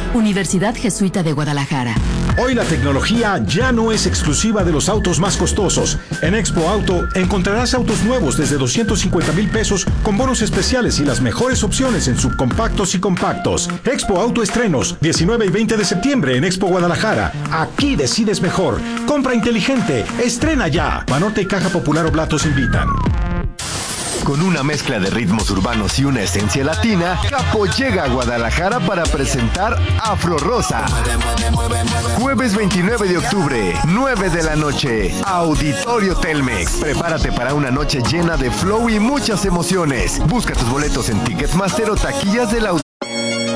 Universidad Jesuita de Guadalajara. Hoy la tecnología ya no es exclusiva de los autos más costosos. En Expo Auto encontrarás autos nuevos desde 250,000 pesos con bonos especiales y las mejores opciones en subcompactos y compactos. Expo Auto estrenos, 19 y 20 de septiembre en Expo Guadalajara. Aquí decides mejor. Compra inteligente. Estrena ya. Banorte y Caja Popular Oblatos invitan. Con una mezcla de ritmos urbanos y una esencia latina, Capo llega a Guadalajara para presentar Afro Rosa. Jueves 29 de octubre, 9 de la noche, Auditorio Telmex. Prepárate para una noche llena de flow y muchas emociones. Busca tus boletos en Ticketmaster o taquillas del